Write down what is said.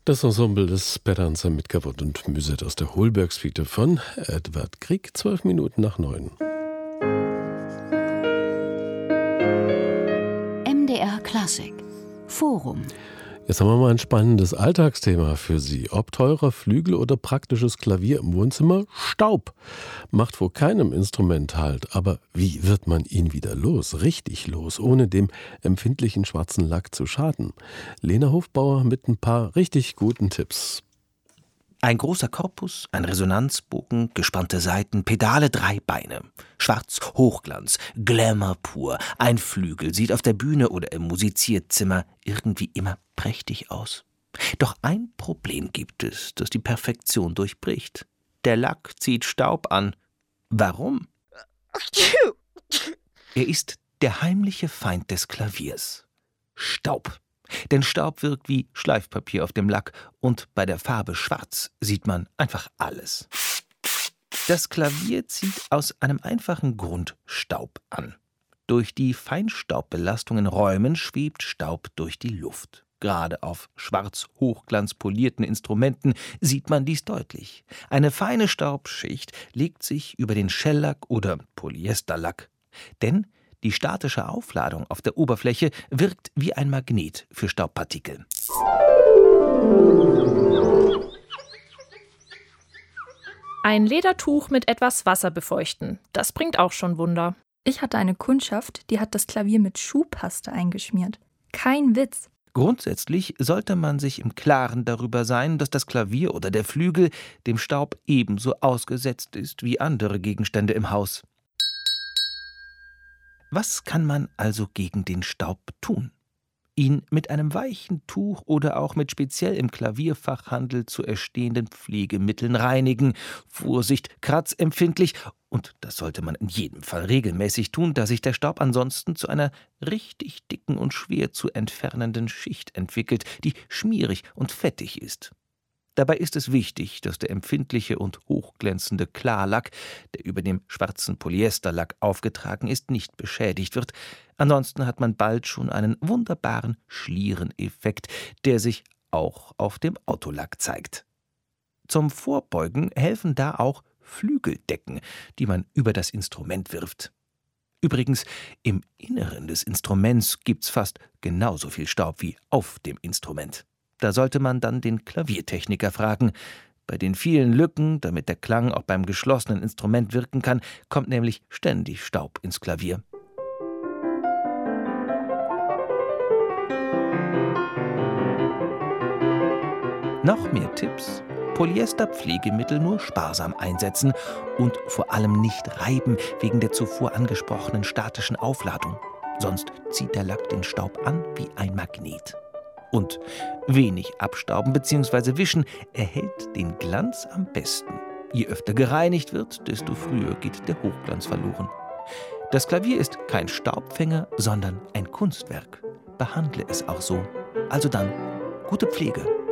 Das Ensemble des Speranza mit Gavotte und Musette aus der Holberg-Suite von Edvard Grieg, 8:12 MDR Klassik Forum. Jetzt haben wir mal ein spannendes Alltagsthema für Sie. Ob teurer Flügel oder praktisches Klavier im Wohnzimmer? Staub macht vor keinem Instrument Halt. Aber wie wird man ihn wieder los, richtig los, ohne dem empfindlichen schwarzen Lack zu schaden? Lena Hofbauer mit ein paar richtig guten Tipps. Ein großer Korpus, ein Resonanzbogen, gespannte Saiten, Pedale, 3 Beine. Schwarz, Hochglanz, Glamour pur. Ein Flügel sieht auf der Bühne oder im Musizierzimmer irgendwie immer prächtig aus. Doch ein Problem gibt es, das die Perfektion durchbricht. Der Lack zieht Staub an. Warum? Er ist der heimliche Feind des Klaviers. Staub. Denn Staub wirkt wie Schleifpapier auf dem Lack und bei der Farbe Schwarz sieht man einfach alles. Das Klavier zieht aus einem einfachen Grund Staub an. Durch die Feinstaubbelastung in Räumen schwebt Staub durch die Luft. Gerade auf schwarz hochglanzpolierten Instrumenten sieht man dies deutlich. Eine feine Staubschicht legt sich über den Shellack oder Polyesterlack. Denn die statische Aufladung auf der Oberfläche wirkt wie ein Magnet für Staubpartikel. Ein Ledertuch mit etwas Wasser befeuchten. Das bringt auch schon Wunder. Ich hatte eine Kundschaft, die hat das Klavier mit Schuhpaste eingeschmiert. Kein Witz. Grundsätzlich sollte man sich im Klaren darüber sein, dass das Klavier oder der Flügel dem Staub ebenso ausgesetzt ist wie andere Gegenstände im Haus. Was kann man also gegen den Staub tun? Ihn mit einem weichen Tuch oder auch mit speziell im Klavierfachhandel zu erstehenden Pflegemitteln reinigen. Vorsicht, kratzempfindlich. Und das sollte man in jedem Fall regelmäßig tun, da sich der Staub ansonsten zu einer richtig dicken und schwer zu entfernenden Schicht entwickelt, die schmierig und fettig ist. Dabei ist es wichtig, dass der empfindliche und hochglänzende Klarlack, der über dem schwarzen Polyesterlack aufgetragen ist, nicht beschädigt wird. Ansonsten hat man bald schon einen wunderbaren Schliereneffekt, der sich auch auf dem Autolack zeigt. Zum Vorbeugen helfen da auch Flügeldecken, die man über das Instrument wirft. Übrigens, im Inneren des Instruments gibt's fast genauso viel Staub wie auf dem Instrument. Da sollte man dann den Klaviertechniker fragen. Bei den vielen Lücken, damit der Klang auch beim geschlossenen Instrument wirken kann, kommt nämlich ständig Staub ins Klavier. Noch mehr Tipps? Polyesterpflegemittel nur sparsam einsetzen und vor allem nicht reiben wegen der zuvor angesprochenen statischen Aufladung. Sonst zieht der Lack den Staub an wie ein Magnet. Und wenig abstauben bzw. wischen erhält den Glanz am besten. Je öfter gereinigt wird, desto früher geht der Hochglanz verloren. Das Klavier ist kein Staubfänger, sondern ein Kunstwerk. Behandle es auch so. Also dann, gute Pflege.